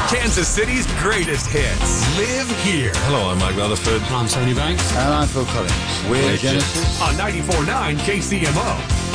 Kansas City's greatest hits live here. Hello, I'm Mike Rutherford. I'm Tony Banks. And I'm Phil Collins. We're Genesis. On 94.9 KCMO.